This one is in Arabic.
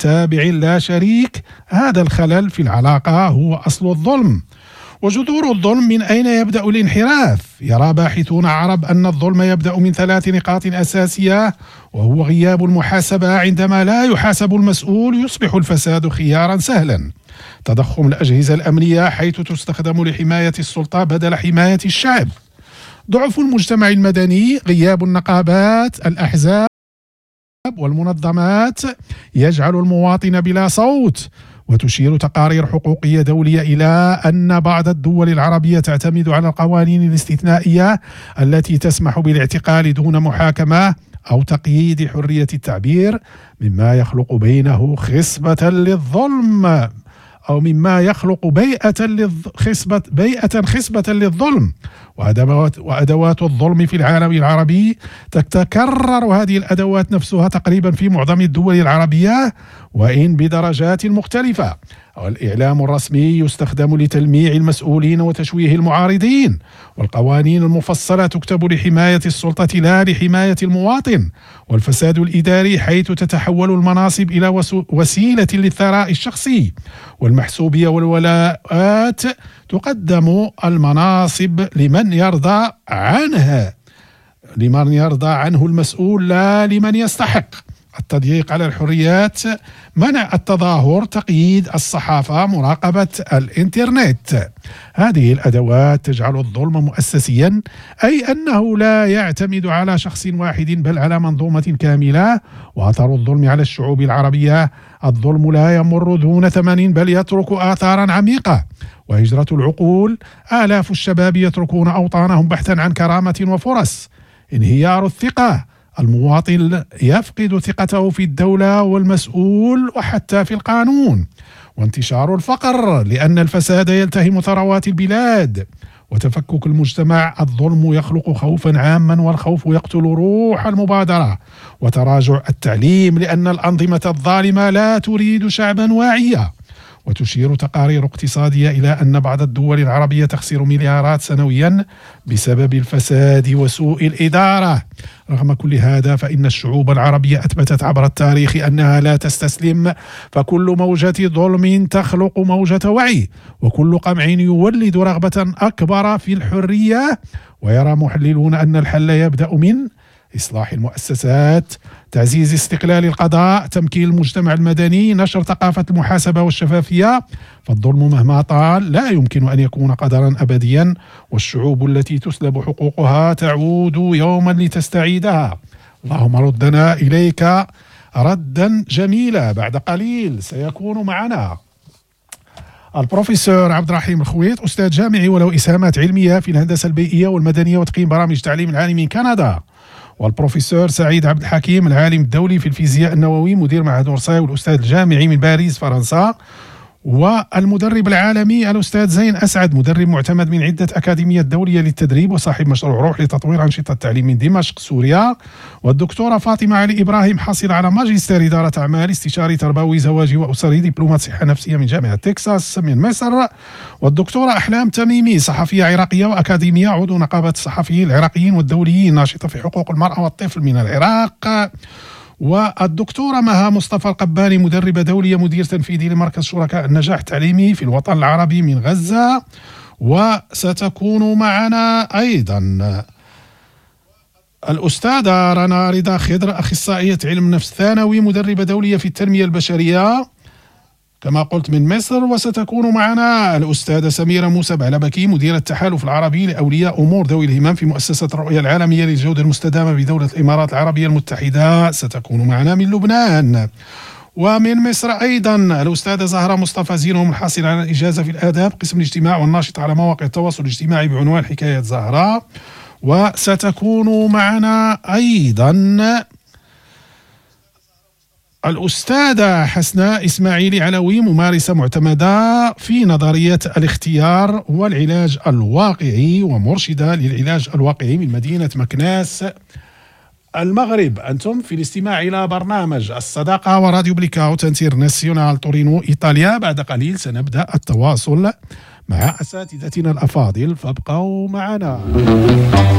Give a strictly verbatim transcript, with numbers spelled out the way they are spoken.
تابع لا شريك. هذا الخلل في العلاقة هو أصل الظلم. وجذور الظلم: من أين يبدأ الانحراف؟ يرى باحثون عرب أن الظلم يبدأ من ثلاث نقاط أساسية، وهو غياب المحاسبة. عندما لا يحاسب المسؤول يصبح الفساد خيارا سهلا. تضخم الأجهزة الأمنية حيث تستخدم لحماية السلطة بدل حماية الشعب. ضعف المجتمع المدني: غياب النقابات، الأحزاب والمنظمات يجعل المواطن بلا صوت. وتشير تقارير حقوقية دولية إلى أن بعض الدول العربية تعتمد على القوانين الاستثنائية التي تسمح بالاعتقال دون محاكمة أو تقييد حرية التعبير، مما يخلق بينه خصبة للظلم أو مما يخلق بيئة خصبة بيئة خصبة للظلم وأدوات, وأدوات الظلم في العالم العربي. تتكرر هذه الأدوات نفسها تقريبا في معظم الدول العربية وإن بدرجات مختلفة. الإعلام الرسمي يستخدم لتلميع المسؤولين وتشويه المعارضين، والقوانين المفصلة تكتب لحماية السلطة لا لحماية المواطن. والفساد الإداري حيث تتحول المناصب إلى وسيلة للثراء الشخصي، والمحسوبية والولاءات تقدم المناصب لمن يرضى عنها لمن يرضى عنه المسؤول لا لمن يستحق. التضييق على الحريات: منع التظاهر، تقييد الصحافة، مراقبة الإنترنت. هذه الأدوات تجعل الظلم مؤسسيا، أي أنه لا يعتمد على شخص واحد بل على منظومة كاملة. وأثر الظلم على الشعوب العربية: الظلم لا يمر دون ثمن بل يترك آثارا عميقة. وهجرة العقول: آلاف الشباب يتركون أوطانهم بحثا عن كرامة وفرص. انهيار الثقة: المواطن يفقد ثقته في الدولة والمسؤول وحتى في القانون. وانتشار الفقر لأن الفساد يلتهم ثروات البلاد. وتفكك المجتمع: الظلم يخلق خوفا عاما والخوف يقتل روح المبادرة. وتراجع التعليم لأن الأنظمة الظالمة لا تريد شعبا واعيا. وتشير تقارير اقتصادية إلى أن بعض الدول العربية تخسر مليارات سنويا بسبب الفساد وسوء الإدارة. رغم كل هذا فإن الشعوب العربية أثبتت عبر التاريخ أنها لا تستسلم، فكل موجة ظلم تخلق موجة وعي، وكل قمع يولد رغبة أكبر في الحرية. ويرى محللون أن الحل يبدأ من إصلاح المؤسسات، تعزيز استقلال القضاء، تمكين المجتمع المدني، نشر ثقافة المحاسبة والشفافية. فالظلم مهما طال لا يمكن أن يكون قدرا أبديا، والشعوب التي تسلب حقوقها تعود يوما لتستعيدها. اللهم ردنا إليك ردا جميلا. بعد قليل سيكون معنا البروفيسور عبد الرحيم الخويط، أستاذ جامعي وله إسهامات علمية في الهندسة البيئية والمدنية وتقييم برامج التعليم العالي من كندا. والبروفيسور سعيد عبد الحكيم، العالم الدولي في الفيزياء النووي، مدير معهد أورساي والأستاذ الجامعي من باريس فرنسا. والمدرب العالمي الأستاذ زين أسعد، مدرب معتمد من عدة أكاديميات دولية للتدريب وصاحب مشروع روح لتطوير أنشطة التعليم من دمشق سوريا. والدكتورة فاطمة علي إبراهيم، حاصل على ماجستير إدارة أعمال، استشاري تربوي زواجي وأسري، دبلومات صحة نفسية من جامعة تكساس من مصر. والدكتورة أحلام تميمي، صحفية عراقية وأكاديمية، عضو نقابة الصحفيين العراقيين والدوليين، ناشطة في حقوق المرأة والطفل من العراق. والدكتورة مها مصطفى القباني، مدربة دولية، مدير تنفيذي لمركز شركاء النجاح التعليمي في الوطن العربي من غزة. وستكون معنا أيضا الأستاذة رنا رضا خضر، أخصائية علم نفس ثانوي، مدربة دولية في التنمية البشرية كما قلت من مصر. وستكون معنا الأستاذة سميرة موسى بعلبكي، مديرة التحالف العربي لأولياء أمور ذوي الهمم في مؤسسة الرؤية العالمية للجودة المستدامة بدولة الإمارات العربية المتحدة. ستكون معنا من لبنان. ومن مصر أيضا الأستاذة زهرة مصطفى زينهم، الحاصل على الإجازة في الآداب قسم الاجتماع والناشط على مواقع التواصل الاجتماعي بعنوان حكاية زهرة. وستكون معنا أيضا الأستاذة حسناء إسماعيلي علوي، ممارسة معتمدة في نظرية الاختيار والعلاج الواقعي ومرشدة للعلاج الواقعي من مدينة مكناس المغرب. أنتم في الاستماع إلى برنامج الصداقة وراديو بليكاوت انترناسيونال تورينو إيطاليا. بعد قليل سنبدأ التواصل مع أساتذتنا الأفاضل، فابقوا معنا.